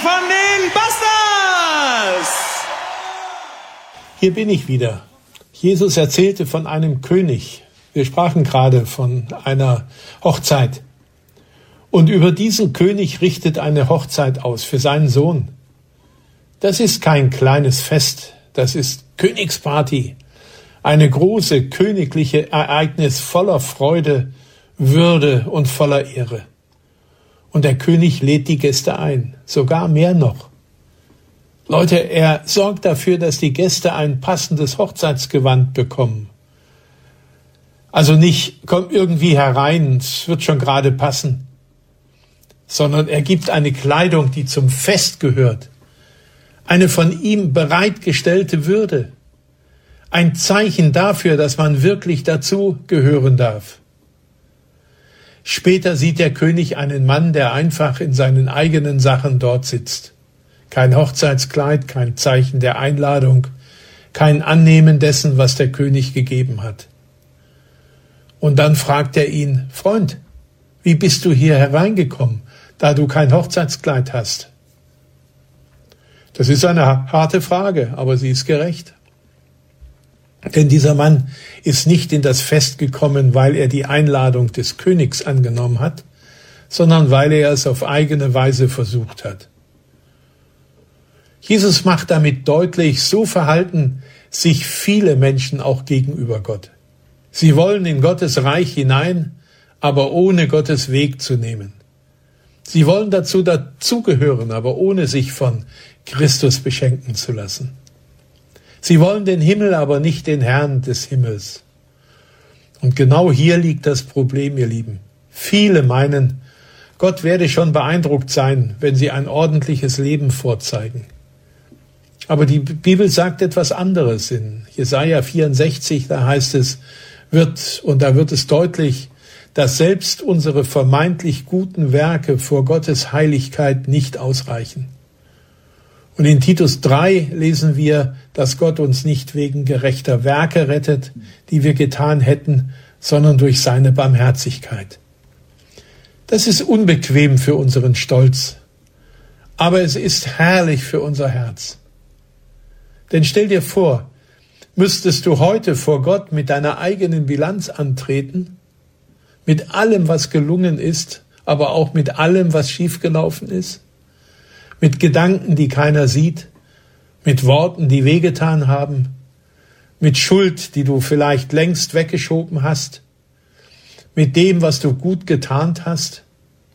von den Bastas! Hier bin ich wieder. Jesus erzählte von einem König. Wir sprachen gerade von einer Hochzeit. Und über diesen König richtet eine Hochzeit aus für seinen Sohn. Das ist kein kleines Fest, das ist Königsparty. Eine große königliche Ereignis voller Freude, Würde und voller Ehre. Und der König lädt die Gäste ein, sogar mehr noch. Leute, er sorgt dafür, dass die Gäste ein passendes Hochzeitsgewand bekommen. Also nicht, komm irgendwie herein, es wird schon gerade passen, sondern er gibt eine Kleidung, die zum Fest gehört, eine von ihm bereitgestellte Würde, ein Zeichen dafür, dass man wirklich dazu gehören darf. Später sieht der König einen Mann, der einfach in seinen eigenen Sachen dort sitzt. Kein Hochzeitskleid, kein Zeichen der Einladung, kein Annehmen dessen, was der König gegeben hat. Und dann fragt er ihn: Freund, wie bist du hier hereingekommen, da du kein Hochzeitskleid hast? Das ist eine harte Frage, aber sie ist gerecht. Denn dieser Mann ist nicht in das Fest gekommen, weil er die Einladung des Königs angenommen hat, sondern weil er es auf eigene Weise versucht hat. Jesus macht damit deutlich, so verhalten sich viele Menschen auch gegenüber Gott. Sie wollen in Gottes Reich hinein, aber ohne Gottes Weg zu nehmen. Sie wollen dazugehören, aber ohne sich von Christus beschenken zu lassen. Sie wollen den Himmel, aber nicht den Herrn des Himmels. Und genau hier liegt das Problem, ihr Lieben. Viele meinen, Gott werde schon beeindruckt sein, wenn sie ein ordentliches Leben vorzeigen. Aber die Bibel sagt etwas anderes. In Jesaja 64, da heißt es, da wird es deutlich, dass selbst unsere vermeintlich guten Werke vor Gottes Heiligkeit nicht ausreichen. Und in Titus 3 lesen wir, dass Gott uns nicht wegen gerechter Werke rettet, die wir getan hätten, sondern durch seine Barmherzigkeit. Das ist unbequem für unseren Stolz, aber es ist herrlich für unser Herz. Denn stell dir vor, müsstest du heute vor Gott mit deiner eigenen Bilanz antreten, mit allem, was gelungen ist, aber auch mit allem, was schiefgelaufen ist, mit Gedanken, die keiner sieht, mit Worten, die wehgetan haben, mit Schuld, die du vielleicht längst weggeschoben hast, mit dem, was du gut getarnt hast.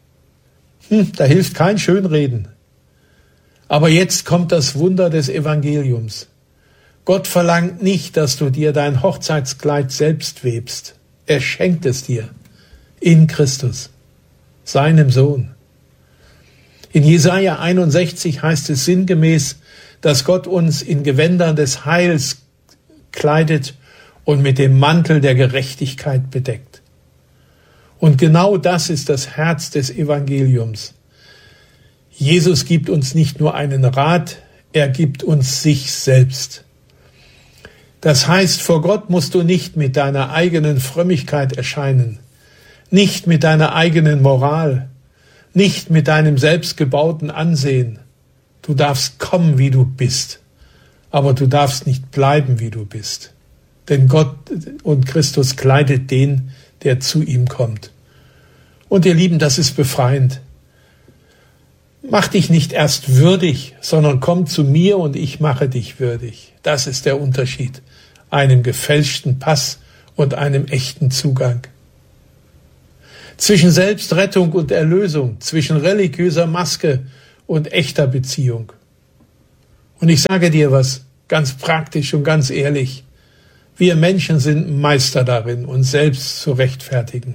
Da hilft kein Schönreden. Aber jetzt kommt das Wunder des Evangeliums. Gott verlangt nicht, dass du dir dein Hochzeitskleid selbst webst. Er schenkt es dir in Christus, seinem Sohn. In Jesaja 61 heißt es sinngemäß, dass Gott uns in Gewändern des Heils kleidet und mit dem Mantel der Gerechtigkeit bedeckt. Und genau das ist das Herz des Evangeliums. Jesus gibt uns nicht nur einen Rat, er gibt uns sich selbst. Das heißt, vor Gott musst du nicht mit deiner eigenen Frömmigkeit erscheinen, nicht mit deiner eigenen Moral, nicht mit deinem selbstgebauten Ansehen. Du darfst kommen, wie du bist, aber du darfst nicht bleiben, wie du bist. Denn Gott und Christus kleidet den, der zu ihm kommt. Und ihr Lieben, das ist befreiend. Mach dich nicht erst würdig, sondern komm zu mir und ich mache dich würdig. Das ist der Unterschied, einem gefälschten Pass und einem echten Zugang. Zwischen Selbstrettung und Erlösung, zwischen religiöser Maske und echter Beziehung. Und ich sage dir was, ganz praktisch und ganz ehrlich, wir Menschen sind Meister darin, uns selbst zu rechtfertigen.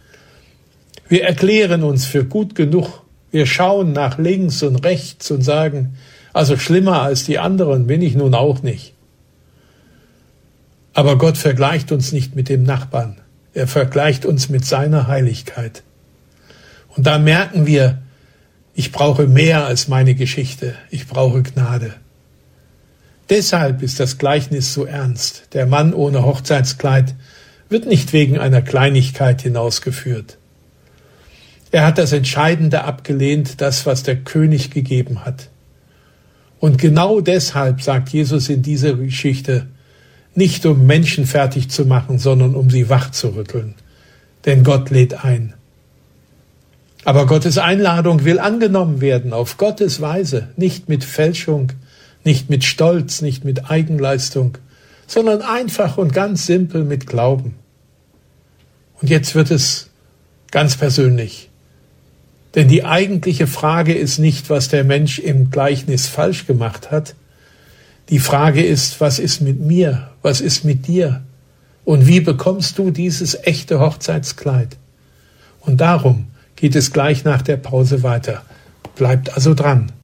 Wir erklären uns für gut genug, wir schauen nach links und rechts und sagen, also schlimmer als die anderen bin ich nun auch nicht. Aber Gott vergleicht uns nicht mit dem Nachbarn. Er vergleicht uns mit seiner Heiligkeit. Und da merken wir, ich brauche mehr als meine Geschichte. Ich brauche Gnade. Deshalb ist das Gleichnis so ernst. Der Mann ohne Hochzeitskleid wird nicht wegen einer Kleinigkeit hinausgeführt. Er hat das Entscheidende abgelehnt, das, was der König gegeben hat. Und genau deshalb sagt Jesus in dieser Geschichte, nicht um Menschen fertig zu machen, sondern um sie wachzurütteln. Denn Gott lädt ein. Aber Gottes Einladung will angenommen werden, auf Gottes Weise, nicht mit Fälschung, nicht mit Stolz, nicht mit Eigenleistung, sondern einfach und ganz simpel mit Glauben. Und jetzt wird es ganz persönlich. Denn die eigentliche Frage ist nicht, was der Mensch im Gleichnis falsch gemacht hat. Die Frage ist, was ist mit mir? Was ist mit dir? Und wie bekommst du dieses echte Hochzeitskleid? Und darum geht es gleich nach der Pause weiter. Bleibt also dran.